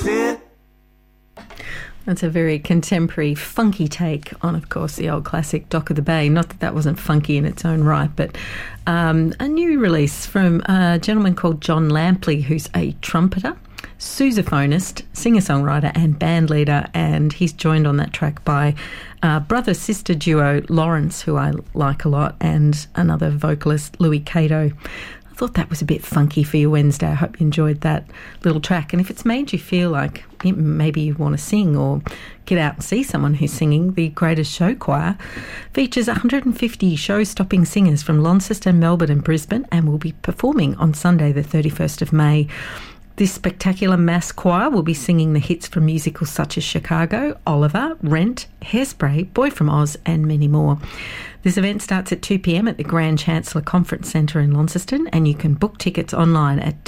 it. That's a very contemporary, funky take on, of course, the old classic Dock of the Bay. Not that that wasn't funky in its own right, but a new release from a gentleman called John Lampley, who's a trumpeter, sousaphonist, singer-songwriter and band leader, and he's joined on that track by brother-sister duo Lawrence, who I like a lot, and another vocalist, Louis Cato. I thought that was a bit funky for your Wednesday. I hope you enjoyed that little track. And if it's made you feel like maybe you want to sing or get out and see someone who's singing, the Greatest Show Choir features 150 show-stopping singers from Launceston, Melbourne and Brisbane, and will be performing on Sunday the 31st of May. This spectacular mass choir will be singing the hits from musicals such as Chicago, Oliver, Rent, Hairspray, Boy from Oz and many more. This event starts at 2 p.m. at the Grand Chancellor Conference Centre in Launceston, and you can book tickets online at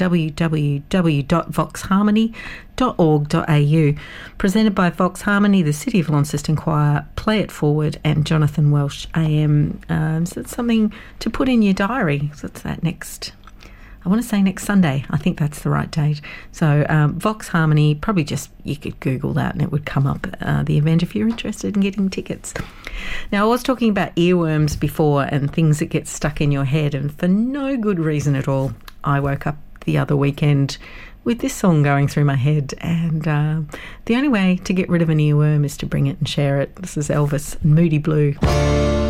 www.voxharmony.org.au. Presented by Vox Harmony, the City of Launceston Choir, Play It Forward and Jonathan Welsh AM. So it's something to put in your diary. So it's that next... I want to say next Sunday. I think that's the right date. So Vox Harmony, probably just, you could Google that and it would come up, the event, if you're interested in getting tickets. Now, I was talking about earworms before and things that get stuck in your head, and for no good reason at all, I woke up the other weekend with this song going through my head, and the only way to get rid of an earworm is to bring it and share it. This is Elvis and Moody Blue.